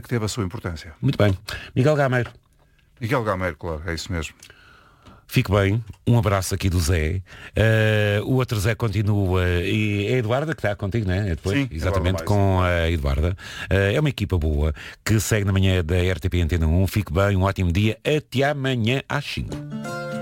teve a sua importância. Muito bem. Miguel Gameiro. Miguel Gameiro, claro, é isso mesmo. Fique bem, um abraço aqui do Zé. O outro Zé continua. E é a Eduarda que está contigo, não é? Depois, Sim, exatamente, mais, com a Eduarda. É uma equipa boa que segue na manhã da RTP Antena 1. Fique bem, um ótimo dia. Até amanhã às 5.